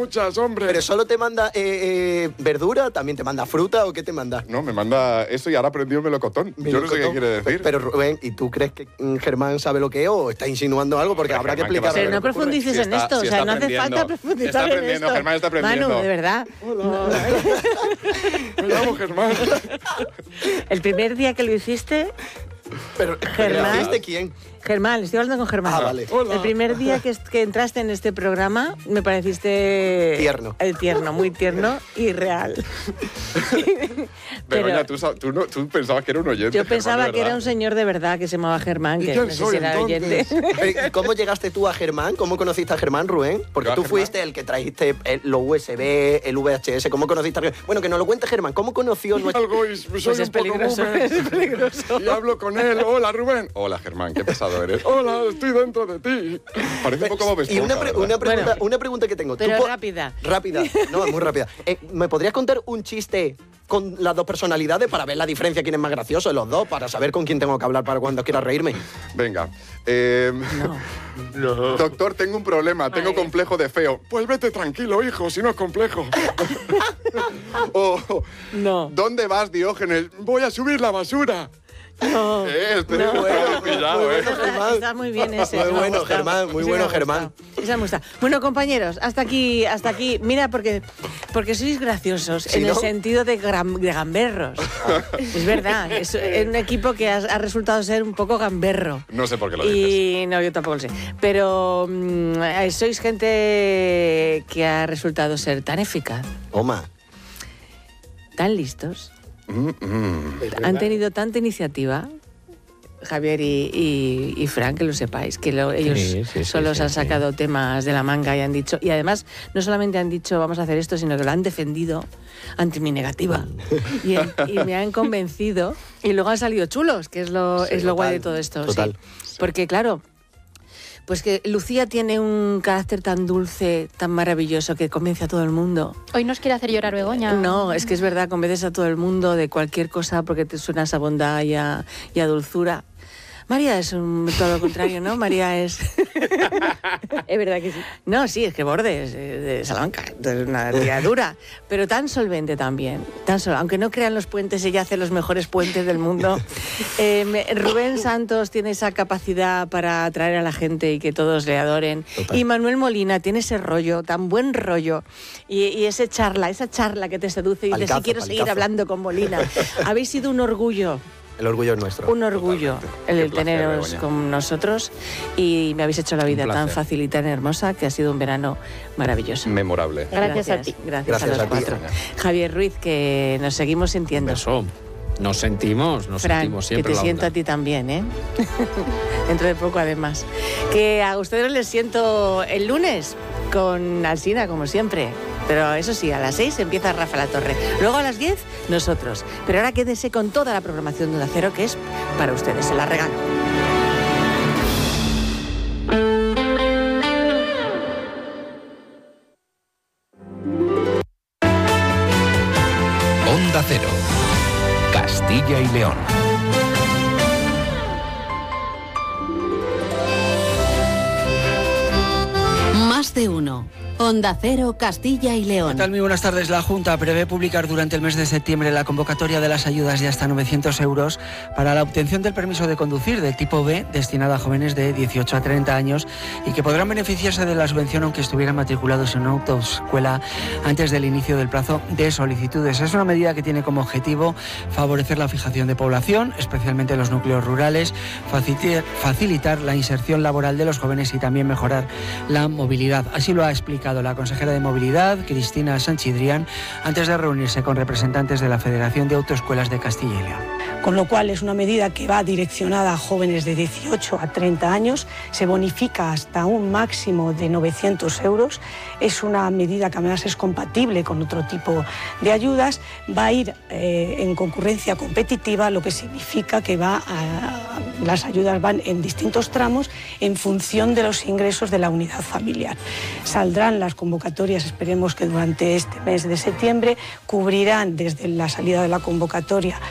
muchas, hombre. ¿Pero solo te manda verdura? ¿También te manda fruta o qué te manda? No, me manda eso y ahora aprendió melocotón. Yo no sé qué quiere decir. Pero Rubén, ¿y tú crees que Germán sabe lo que es o está insinuando algo? Porque habrá que explicar. Pero no profundices en esto, o sea, no hace falta profundizar en esto. Germán está aprendiendo. Manu, de verdad. Me llamo Germán. El primer día que lo hiciste... Pero, Germán. ¿hiciste quién? Germán, estoy hablando con Germán. Ah, vale. El primer día que entraste en este programa me pareciste... Tierno. Tierno, muy tierno y real. Begoña, tú pensabas que era un oyente. Yo pensaba Germán, que era un señor de verdad que se llamaba Germán, ¿Y que quién no sé soy, si era entonces? oyente. ¿Cómo llegaste tú a Germán? ¿Cómo conociste a Germán, Rubén? Porque Yo a tú Germán. fuiste el que trajiste los USB, el VHS. ¿Cómo conociste a Germán? Bueno, que nos lo cuente Germán. ¿Cómo conoció nuestro...? Algo y soy Pues un es poco peligroso, boomer. es peligroso. Y hablo con él. Hola, Rubén. Hola, Germán, qué pesado eres. Hola, estoy dentro de ti. Parece un poco Bob Y Esponja, ¿verdad? una pregunta que tengo. Pero ¿Tú rápida. Rápida. No, muy rápida. ¿Me podrías contar un chiste con las dos personalidades para ver la diferencia, quién es más gracioso de los dos, para saber con quién tengo que hablar para cuando quiera reírme? Venga. No. Doctor, tengo un problema. Tengo Vale. complejo de feo. Pues vete tranquilo, hijo, si no es complejo. No. ¿Dónde vas, Diógenes? Voy a subir la basura. No. Estoy bueno, pillado, Germán. Está muy bien ese. Muy me ha bueno, gustado. Germán, muy Ese bueno, me ha Germán. gustado. Esa me gusta. Bueno, compañeros, hasta aquí. Mira, porque sois graciosos ¿Sí, en no? el sentido de gamberros. Es verdad, es un equipo que ha resultado ser un poco gamberro. No sé por qué lo dices. Y no, yo tampoco lo sé. Pero sois gente que ha resultado ser tan eficaz, Oma. tan listos, han tenido tanta iniciativa, Javier y Fran, que lo sepáis, que ellos solos han sacado temas de la manga y han dicho, y además no solamente han dicho vamos a hacer esto, sino que lo han defendido ante mi negativa y me han convencido y luego han salido chulos, que es lo guay de todo esto. Total. Sí. Porque claro, pues que Lucía tiene un carácter tan dulce, tan maravilloso, que convence a todo el mundo. Hoy nos quiere hacer llorar Begoña. No, es que es verdad, convences a todo el mundo de cualquier cosa porque te suena esa bondad y a dulzura. María es todo lo contrario, ¿no? María es... Es verdad que sí. No, sí, es que Borde es de Salamanca, es una tía dura, pero tan solvente también. Aunque no crean los puentes, ella hace los mejores puentes del mundo. Rubén Santos tiene esa capacidad para atraer a la gente y que todos le adoren. Total. Y Manuel Molina tiene ese rollo, tan buen rollo, y esa charla que te seduce y dices, Palicazo, sí, quiero seguir palicazo. hablando con Molina. Habéis sido un orgullo. El orgullo es nuestro. Un orgullo Totalmente. el Qué placer, teneros Begoña. con nosotros y me habéis hecho la vida Un tan placer. fácil y tan hermosa que ha sido un verano maravilloso. Memorable. Gracias a ti. Gracias a Gracias los a ti, cuatro. Begoña. Javier Ruiz, que nos seguimos sintiendo. Eso. Nos sentimos Fran, siempre que te la siento onda. a ti también, ¿eh? Dentro de poco, además. Que a ustedes les siento el lunes con Alsina, como siempre. Pero eso sí, a las 6 empieza Rafa La Torre. Luego a las 10, nosotros. Pero ahora quédense con toda la programación de Onda Cero, que es para ustedes. Se la regalo. Onda Cero. Castilla y León. Más de uno. Onda Cero, Castilla y León. ¿Qué tal? Muy buenas tardes. La Junta prevé publicar durante el mes de septiembre la convocatoria de las ayudas de hasta 900 euros para la obtención del permiso de conducir del tipo B destinado a jóvenes de 18 a 30 años y que podrán beneficiarse de la subvención aunque estuvieran matriculados en una autoescuela antes del inicio del plazo de solicitudes. Es una medida que tiene como objetivo favorecer la fijación de población, especialmente en los núcleos rurales, facilitar la inserción laboral de los jóvenes y también mejorar la movilidad. Así lo ha explicado la consejera de Movilidad, Cristina Sanchidrián, antes de reunirse con representantes de la Federación de Autoescuelas de Castilla y León. Con lo cual es una medida que va direccionada a jóvenes de 18 a 30 años, se bonifica hasta un máximo de 900 euros, es una medida que además es compatible con otro tipo de ayudas, va a ir en concurrencia competitiva, lo que significa que las ayudas van en distintos tramos en función de los ingresos de la unidad familiar. Saldrán las convocatorias, esperemos que durante este mes de septiembre, cubrirán desde la salida de la convocatoria